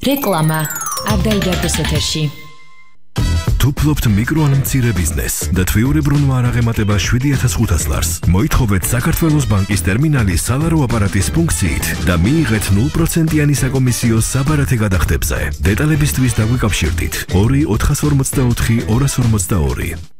რეკლამა არ დაიდარდოს ეთერში. თუ ფლობთ მიკრო ან მცირე ბიზნესს და თვიურებრუნვა არ აღემატება 7500 ლარს, მოითხოვეთ საქართველოს ბანკის ტერმინალის სალარო აპარატის ფუნქციით და მიიღეთ 0%-იანი საკომისიო საბარათე გადახდებზე. დეტალებისთვის დაგვიკავშირდით 2 444 242.